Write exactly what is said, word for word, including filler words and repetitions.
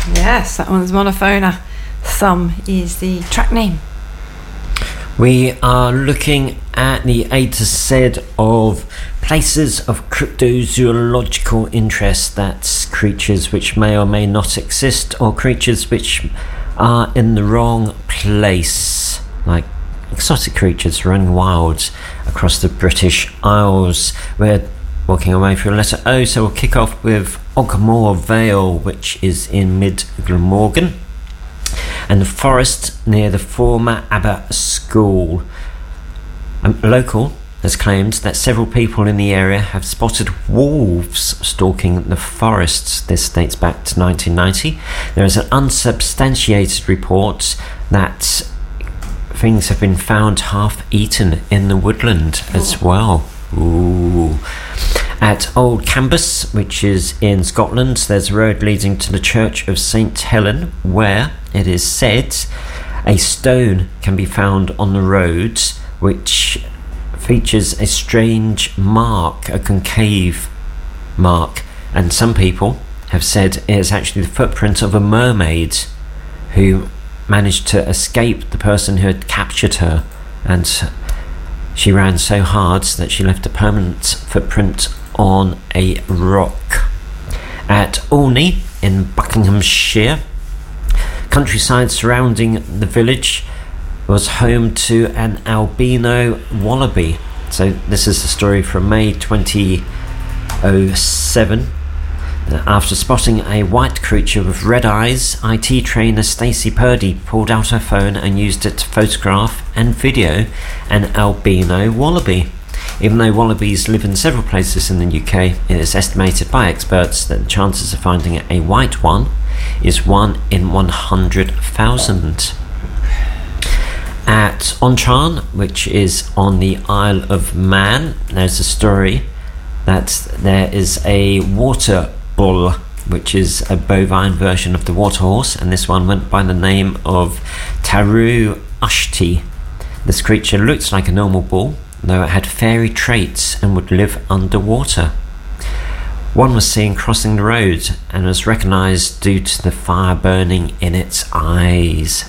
Yes, that one's Monophona. Thumb is the track name. We are looking at the A to Z of places of cryptozoological interest. That's creatures which may or may not exist, or creatures which are in the wrong place, like exotic creatures running wild across the British Isles. We're walking away from letter O, so we'll kick off with Ogmore Vale, which is in Mid Glamorgan, and the forest near the former Abbott School. A local has claimed that several people in the area have spotted wolves stalking the forests. This dates back to nineteen ninety. There is an unsubstantiated report that things have been found half eaten in the woodland as well. Ooh. At Old Cambus, which is in Scotland, there's a road leading to the Church of Saint Helen, where it is said a stone can be found on the road which features a strange mark, a concave mark, and some people have said it is actually the footprint of a mermaid who managed to escape the person who had captured her, and she ran so hard that she left a permanent footprint on a rock. At Olney in Buckinghamshire, countryside surrounding the village was home to an albino wallaby. So this is the story from May twenty oh seven. After spotting a white creature with red eyes, I T trainer Stacey Purdy pulled out her phone and used it to photograph and video an albino wallaby. Even though wallabies live in several places in the U K, it is estimated by experts that the chances of finding a white one is one in one hundred thousand. At Onchan, which is on the Isle of Man, there's a story that there is a water bull, which is a bovine version of the water horse, and this one went by the name of Taru Ushti. This creature looked like a normal bull, though it had fairy traits and would live underwater. One was seen crossing the road and was recognised due to the fire burning in its eyes.